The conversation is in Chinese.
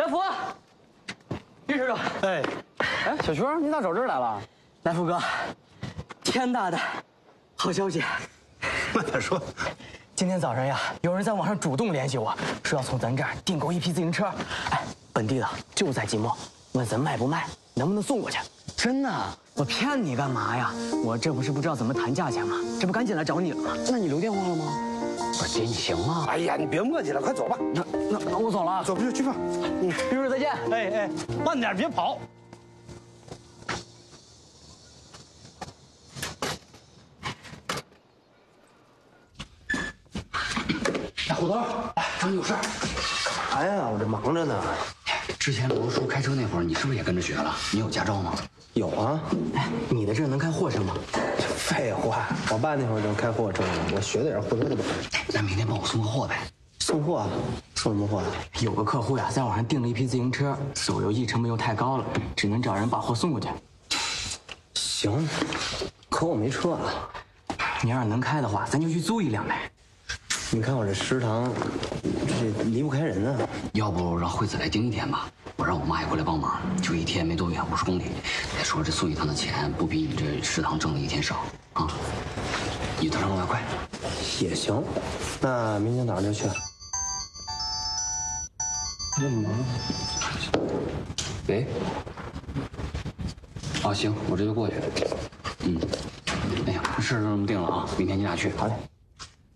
来福，于师长， 哎，小徐，你咋找这儿来了？ 来福哥，天大的好消息！ 慢点说。 今天早上呀，有人在网上主动联系我，说要从咱这儿订购一批自行车，哎，本地的，就在即墨，问咱卖不卖，能不能送过去？真的？我骗你干嘛呀？我这不是不知道怎么谈价钱吗？这不赶紧来找你了吗？ 那你留电话了吗？ 我姐，你行吗？ 哎呀，你别磨叽了，快走吧。 那我走了， 走去吧。 于师再见。 哎，慢点，别跑。 大虎头，来，找你有事儿。 干啥呀？我这忙着呢。 之前罗叔开车那会儿，你是不是也跟着学了？你有驾照吗？ 有啊。 哎，你的这能开货车吗？ 废话，我爸那会儿就开货车呢，我学的也是货车的本。 那明天帮我送个货呗。 送货？送什么货？ 有个客户呀，在网上订了一批自行车，走邮寄成本又太高了，只能找人把货送过去。 行，可我没车啊。 你要是能开的话，咱就去租一辆呗。 你看我这食堂，这离不开人啊。 要不让惠子来盯一天吧，我让我妈也过来帮忙，就一天没多远，50公里。再说这送一趟的钱不比你这食堂挣的一天少啊。你多少个外快？ 也行，那明天早上就去。干嘛？ 喂。啊，行，我这就过去。哎呀，事儿就这么定了啊，明天你俩去。 好嘞。